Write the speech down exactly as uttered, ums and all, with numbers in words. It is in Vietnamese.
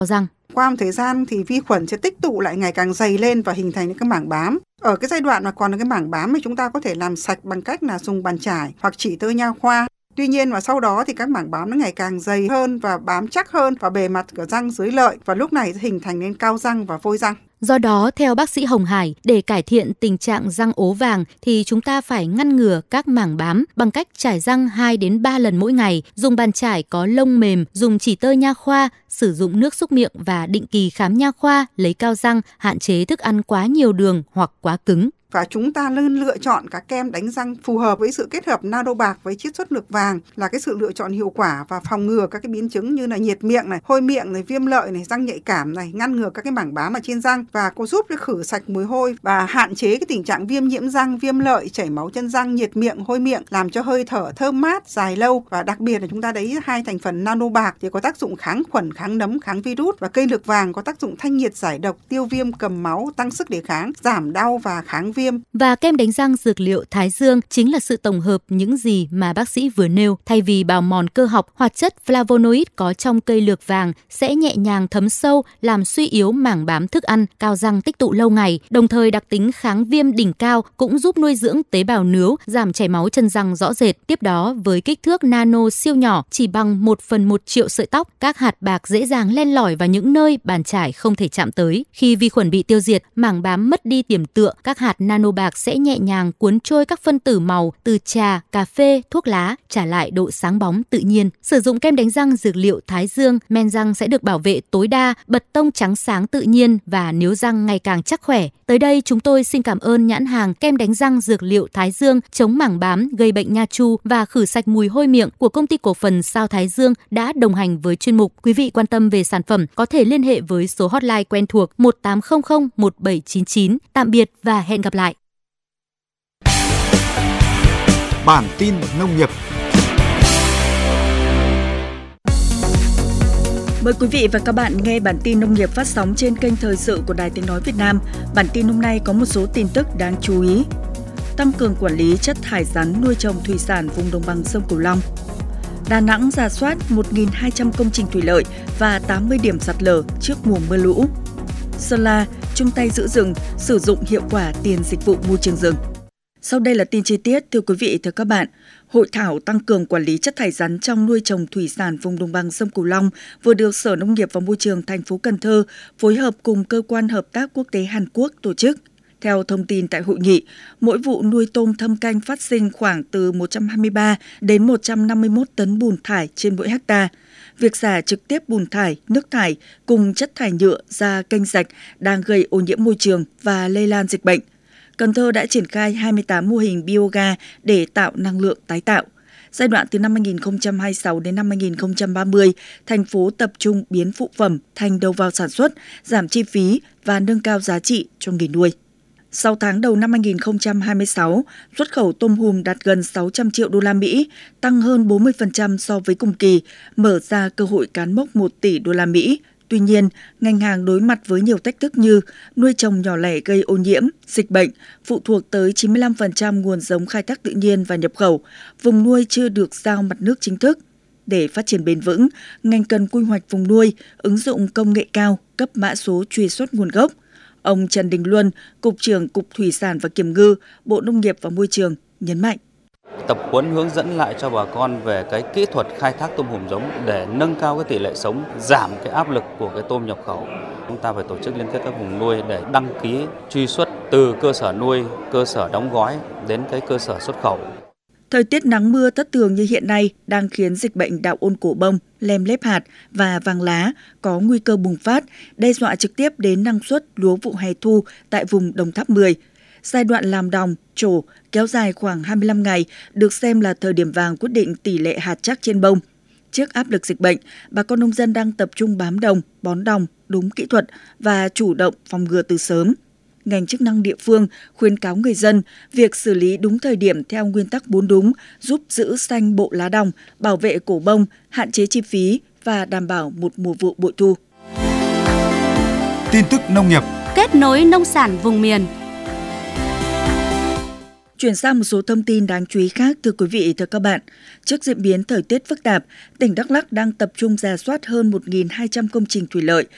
răng. Qua một thời gian thì vi khuẩn sẽ tích tụ lại ngày càng dày lên và hình thành những cái mảng bám. Ở cái giai đoạn mà còn là cái mảng bám thì chúng ta có thể làm sạch bằng cách là dùng bàn chải hoặc chỉ tơ nha khoa. Tuy nhiên mà sau đó thì các mảng bám nó ngày càng dày hơn và bám chắc hơn vào bề mặt của răng dưới lợi, và lúc này sẽ hình thành nên cao răng và vôi răng. Do đó, theo bác sĩ Hồng Hải, để cải thiện tình trạng răng ố vàng thì chúng ta phải ngăn ngừa các mảng bám bằng cách chải răng hai đến ba lần mỗi ngày, dùng bàn chải có lông mềm, dùng chỉ tơ nha khoa, sử dụng nước súc miệng và định kỳ khám nha khoa, lấy cao răng, hạn chế thức ăn quá nhiều đường hoặc quá cứng. Và chúng ta nên lựa chọn các kem đánh răng phù hợp với sự kết hợp nano bạc với chiết xuất lược vàng là cái sự lựa chọn hiệu quả và phòng ngừa các cái biến chứng như là nhiệt miệng này, hôi miệng này, viêm lợi này, răng nhạy cảm này, ngăn ngừa các cái mảng bám ở trên răng và có giúp để khử sạch mùi hôi và hạn chế cái tình trạng viêm nhiễm răng, viêm lợi, chảy máu chân răng, nhiệt miệng, hôi miệng, làm cho hơi thở thơm mát, dài lâu. Và đặc biệt là chúng ta đấy hai thành phần nano bạc thì có tác dụng kháng khuẩn, kháng nấm, kháng virus, và cây lược vàng có tác dụng thanh nhiệt, giải độc, tiêu viêm, cầm máu, tăng sức đề kháng, giảm đau và kháng viêm. Và kem đánh răng dược liệu Thái Dương chính là sự tổng hợp những gì mà bác sĩ vừa nêu. Thay vì bào mòn cơ học, hoạt chất flavonoid có trong cây lược vàng sẽ nhẹ nhàng thấm sâu, làm suy yếu mảng bám thức ăn, cao răng tích tụ lâu ngày. Đồng thời đặc tính kháng viêm đỉnh cao cũng giúp nuôi dưỡng tế bào nướu, giảm chảy máu chân răng rõ rệt. Tiếp đó, với kích thước nano siêu nhỏ chỉ bằng một phần một triệu sợi tóc, các hạt bạc dễ dàng len lỏi vào những nơi bàn chải không thể chạm tới. Khi vi khuẩn bị tiêu diệt, mảng bám mất đi điểm tựa, các hạt nano bạc sẽ nhẹ nhàng cuốn trôi các phân tử màu từ trà, cà phê, thuốc lá, trả lại độ sáng bóng tự nhiên. Sử dụng kem đánh răng dược liệu Thái Dương, men răng sẽ được bảo vệ tối đa, bật tông trắng sáng tự nhiên và níu răng ngày càng chắc khỏe. Tới đây chúng tôi xin cảm ơn nhãn hàng kem đánh răng dược liệu Thái Dương chống mảng bám, gây bệnh nha chu và khử sạch mùi hôi miệng của công ty cổ phần Sao Thái Dương đã đồng hành với chuyên mục. Quý vị quan tâm về sản phẩm có thể liên hệ với số hotline quen thuộc một tám không không một bảy chín chín. Tạm biệt và hẹn gặp lại. Bản tin nông nghiệp. Mời quý vị và các bạn nghe bản tin nông nghiệp phát sóng trên kênh Thời sự của Đài Tiếng nói Việt Nam. Bản tin hôm nay có một số tin tức đáng chú ý. Tăng cường quản lý chất thải rắn nuôi trồng thủy sản vùng đồng bằng sông Cửu Long. Đà Nẵng rà soát một nghìn hai trăm công trình thủy lợi và tám mươi điểm sạt lở trước mùa mưa lũ. Sơn La chung tay giữ rừng, sử dụng hiệu quả tiền dịch vụ môi trường rừng. Sau đây là tin chi tiết, thưa quý vị, thưa các bạn. Hội thảo tăng cường quản lý chất thải rắn trong nuôi trồng thủy sản vùng đồng bằng sông Cửu Long vừa được Sở Nông nghiệp và Môi trường thành phố Cần Thơ phối hợp cùng Cơ quan Hợp tác Quốc tế Hàn Quốc tổ chức. Theo thông tin tại hội nghị, mỗi vụ nuôi tôm thâm canh phát sinh khoảng từ một trăm hai mươi ba đến một trăm năm mươi mốt tấn bùn thải trên mỗi hectare. Việc xả trực tiếp bùn thải, nước thải cùng chất thải nhựa ra kênh rạch đang gây ô nhiễm môi trường và lây lan dịch bệnh. Cần Thơ đã triển khai hai mươi tám mô hình bioga để tạo năng lượng tái tạo. Giai đoạn từ năm hai nghìn không trăm hai mươi sáu đến năm hai nghìn không trăm ba mươi, thành phố tập trung biến phụ phẩm thành đầu vào sản xuất, giảm chi phí và nâng cao giá trị cho người nuôi. Sau tháng đầu năm hai nghìn không trăm hai mươi sáu, xuất khẩu tôm hùm đạt gần sáu trăm triệu đô la Mỹ, tăng hơn bốn mươi phần trăm so với cùng kỳ, mở ra cơ hội cán mốc một tỷ đô la Mỹ. Tuy nhiên, ngành hàng đối mặt với nhiều thách thức như nuôi trồng nhỏ lẻ gây ô nhiễm, dịch bệnh, phụ thuộc tới chín mươi lăm phần trăm nguồn giống khai thác tự nhiên và nhập khẩu, vùng nuôi chưa được giao mặt nước chính thức. Để phát triển bền vững, ngành cần quy hoạch vùng nuôi, ứng dụng công nghệ cao, cấp mã số truy xuất nguồn gốc. Ông Trần Đình Luân, Cục trưởng Cục Thủy sản và Kiểm ngư, Bộ Nông nghiệp và Môi trường, nhấn mạnh. Tập huấn hướng dẫn lại cho bà con về cái kỹ thuật khai thác tôm hùm giống để nâng cao cái tỷ lệ sống, giảm cái áp lực của cái tôm nhập khẩu. Chúng ta phải tổ chức liên kết các vùng nuôi để đăng ký truy xuất từ cơ sở nuôi, cơ sở đóng gói đến cái cơ sở xuất khẩu. Thời tiết nắng mưa thất thường như hiện nay đang khiến dịch bệnh đạo ôn cổ bông, lem lép hạt và vàng lá có nguy cơ bùng phát, đe dọa trực tiếp đến năng suất lúa vụ hè thu tại vùng Đồng Tháp mười. Giai đoạn làm đồng, trổ kéo dài khoảng hai mươi lăm ngày được xem là thời điểm vàng quyết định tỷ lệ hạt chắc trên bông. Trước áp lực dịch bệnh, bà con nông dân đang tập trung bám đồng, bón đồng đúng kỹ thuật và chủ động phòng ngừa từ sớm. Ngành chức năng địa phương khuyến cáo người dân việc xử lý đúng thời điểm theo nguyên tắc bốn đúng giúp giữ xanh bộ lá đồng, bảo vệ cổ bông, hạn chế chi phí và đảm bảo một mùa vụ bội thu. Tin tức nông nghiệp. Kết nối nông sản vùng miền. Chuyển sang một số thông tin đáng chú ý khác, thưa quý vị, thưa các bạn. Trước diễn biến thời tiết phức tạp, tỉnh Đắk Lắk đang tập trung rà soát hơn một nghìn hai trăm công trình thủy lợi